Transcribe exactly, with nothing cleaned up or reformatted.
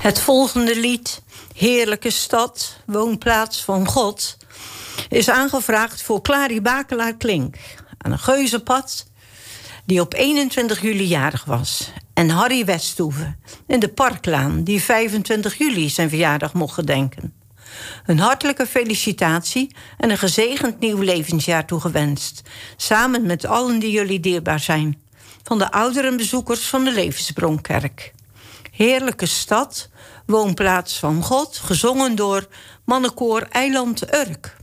Het volgende lied, Heerlijke Stad, woonplaats van God, is aangevraagd voor Clary Bakelaar-Klink aan een Geuzenpad, die op eenentwintig juli jarig was. En Harry Westhoeven in de Parklaan, die vijfentwintig juli zijn verjaardag mocht gedenken. Een hartelijke felicitatie en een gezegend nieuw levensjaar toegewenst. Samen met allen die jullie dierbaar zijn. Van de oudere bezoekers van de Levensbronkerk. Heerlijke Stad, woonplaats van God, gezongen door mannenkoor Eiland Urk.